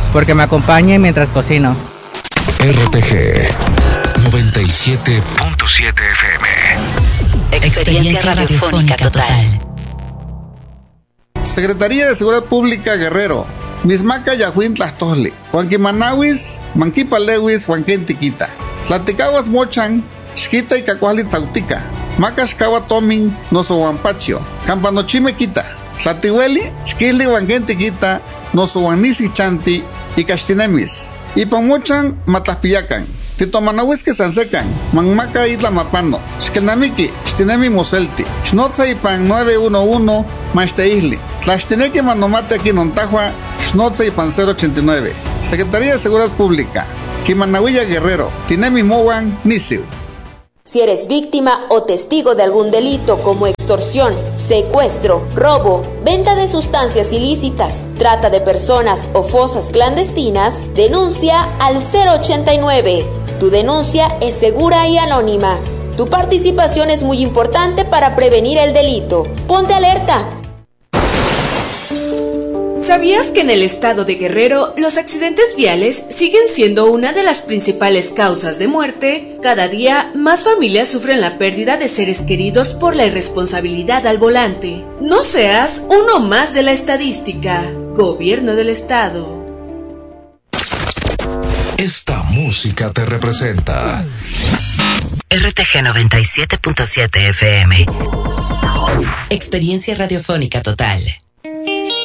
porque me acompañe mientras cocino. RTG 97.7 FM. Experiencia radiofónica total. Secretaría de Seguridad Pública Guerrero. Mismaca Yahuin Tlastosli. Huanquimanawis, Manquipalewis, Huanquentiquita. Tlaticahuas Mochan, Xquita y Cacuali Tzautica. Macascawa Tomin, Noso Huampacho. Campanochimequita. Tlatihueli, Xquili Huanquentiquita, Noso Huanisi Chanti y Castinemis. Y Pamochan, Matlaspiacan. Titomanawis que sansecan, Manmaca Isla Mapano, Xkenamiki, Xtinemi Moselti, Xnotza y Pan 911, Machteisli, Tlaxteneque Manomate aquí Nontajua, Xnotza y Pan 089. Secretaría de Seguridad Pública, Quimanahuilla Guerrero, Tinemi Mowan, Nisiu. Si eres víctima o testigo de algún delito como extorsión, secuestro, robo, venta de sustancias ilícitas, trata de personas o fosas clandestinas, denuncia al 089. Tu denuncia es segura y anónima. Tu participación es muy importante para prevenir el delito. Ponte alerta. ¿Sabías que en el estado de Guerrero los accidentes viales siguen siendo una de las principales causas de muerte? Cada día más familias sufren la pérdida de seres queridos por la irresponsabilidad al volante. No seas uno más de la estadística. Gobierno del Estado. Esta música te representa. RTG 97.7 FM. Experiencia radiofónica total.